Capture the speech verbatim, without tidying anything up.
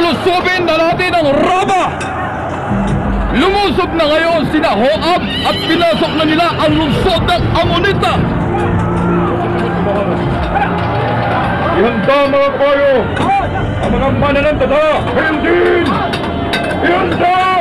lulusubin na natin ang Raba. Lumusob na ngayon sina Hoab at pinasok na nila ang lungsod ng Amonita. Ihanda mga kabayo ang mga mananantata. Hindi! Ihanda!